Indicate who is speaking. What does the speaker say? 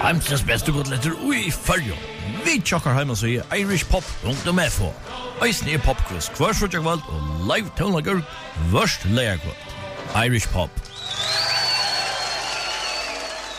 Speaker 1: Heimsens beste godletter ui följo. Vi tjokkar heima så i irishpop.fo. Eisne er popquiz, kvarsfrutjagvald og live tónlagur vörst leierkvald. Irish Pop.